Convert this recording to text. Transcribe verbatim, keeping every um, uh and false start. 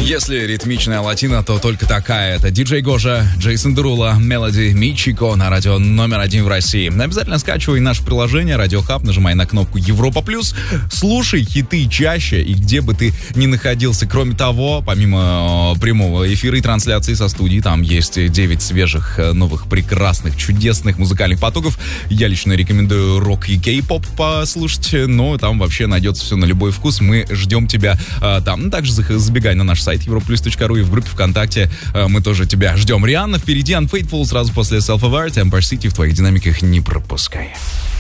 Если ритмичная латина, то только такая. Это диджей Гожа, Джейсон Дерула, Мелоди, Мичико на радио номер один в России. Обязательно скачивай наше приложение Радио Хаб, нажимай на кнопку Европа Плюс, слушай хиты чаще и где бы ты ни находился. Кроме того, помимо прямого эфира и трансляции со студии, там есть девять свежих, новых, прекрасных, чудесных музыкальных потоков. Я лично рекомендую рок и кей-поп послушать, но там вообще найдется все на любой вкус. Мы ждем тебя а, там. Ну, также забегай на наш сайт европа плюс точка ру и в группе ВКонтакте а, мы тоже тебя ждем. Рианна впереди, Unfaithful сразу после Self-Aware, Empire City в твоих динамиках не пропускай.